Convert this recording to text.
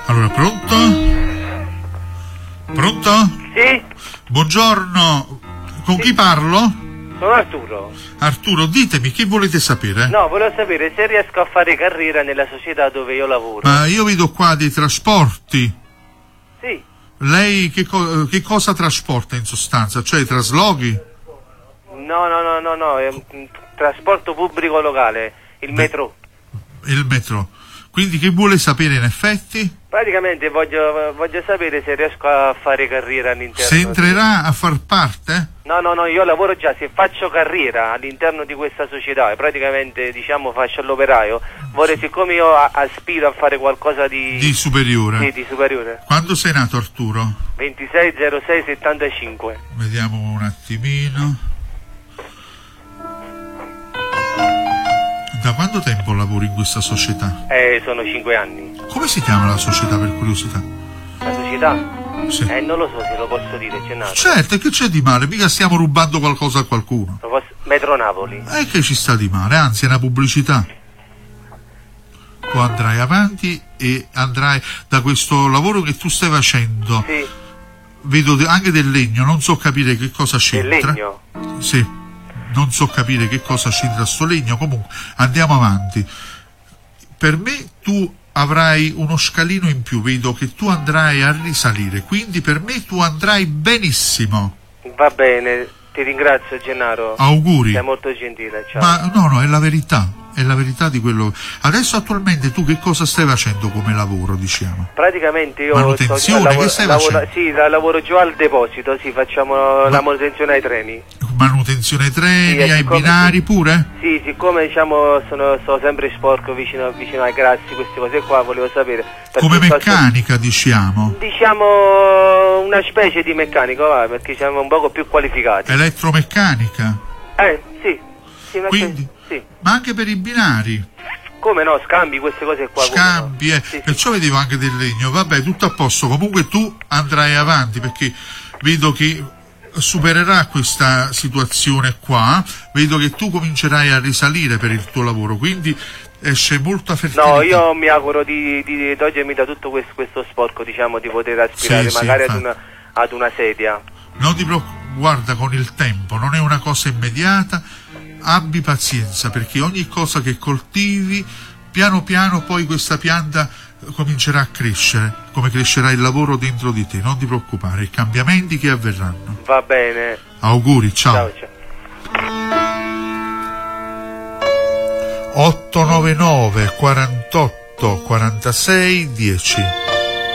Allora, pronto? Pronto? Sì? Buongiorno, con chi parlo? Sono Arturo. Arturo, ditemi, che volete sapere? No, volevo sapere se riesco a fare carriera nella società dove io lavoro. Ma io vedo qua dei trasporti. Sì. Lei che cosa trasporta in sostanza? Cioè traslochi? No, è un trasporto pubblico locale, il metro. Il metro. Quindi che vuole sapere in effetti? Praticamente voglio sapere se riesco a fare carriera all'interno. Se entrerà a far parte? No, io lavoro già, se faccio carriera all'interno di questa società e praticamente faccio l'operaio, siccome io aspiro a fare qualcosa di superiore. Sì, di superiore. Quando sei nato, Arturo? 26/06/75. Vediamo un attimino. Da quanto tempo lavori in questa società? Sono 5 anni. Come si chiama la società, per curiosità? La società? Sì. Non lo so se lo posso dire, Gennaro. Certo, che c'è di male? Mica stiamo rubando qualcosa a qualcuno. Metro Napoli. E che ci sta di male? Anzi, è una pubblicità. Tu andrai avanti e andrai da questo lavoro che tu stai facendo. Sì. Vedo anche del legno, non so capire che cosa c'entra. Del legno? Sì. Non so capire che cosa c'entra sto legno, comunque andiamo avanti. Per me tu avrai uno scalino in più, vedo che tu andrai a risalire, quindi per me tu andrai benissimo. Va bene, ti ringrazio Gennaro. Auguri. Sei molto gentile, ciao. Ma no, è la verità di quello. Adesso attualmente tu che cosa stai facendo come lavoro, diciamo? Praticamente io manutenzione, che stai facendo? Sì, lavoro giù al deposito, sì, facciamo la manutenzione ai treni. Manutenzione ai treni, sì, ai binari pure? Sì, siccome sto sempre sporco vicino ai grassi, queste cose qua, volevo sapere. Come meccanica, diciamo? Diciamo una specie di meccanico, perché siamo un poco più qualificati. Elettromeccanica? Sì. Quindi? Sì. Ma anche per i binari? Come no, scambi, queste cose qua. Scambi, no? Sì, perciò vedevo anche del legno. Vabbè, tutto a posto. Comunque tu andrai avanti, perché vedo che supererà questa situazione qua. Vedo che tu comincerai a risalire per il tuo lavoro, quindi esce molta fertilità. No, io mi auguro di togliermi da tutto questo sporco, diciamo, di poter aspirare magari ad una sedia. Non ti preoccupare, guarda, con il tempo, non è una cosa immediata. Abbi pazienza, perché ogni cosa che coltivi, piano piano poi questa pianta comincerà a crescere, come crescerà il lavoro dentro di te. Non ti preoccupare, i cambiamenti che avverranno. Va bene. Auguri, ciao. Ciao. 899 48 46 10.